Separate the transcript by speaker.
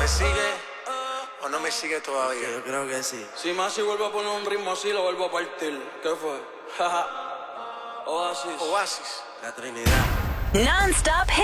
Speaker 1: ¿Me sigue o no me sigue todavía?
Speaker 2: Yo creo que sí.
Speaker 3: Si Masi vuelve a poner un ritmo así, lo vuelvo a partir. ¿Qué fue? Oasis.
Speaker 1: Oasis.
Speaker 2: La Trinidad.
Speaker 4: Non-stop hits.